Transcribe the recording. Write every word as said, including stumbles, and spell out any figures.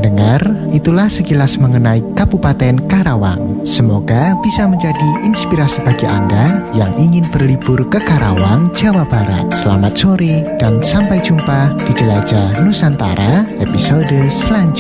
pendengar, itulah sekilas mengenai Kabupaten Karawang. Semoga bisa menjadi inspirasi bagi Anda yang ingin berlibur ke Karawang, Jawa Barat. Selamat sore dan sampai jumpa di Jelajah Nusantara episode selanjutnya.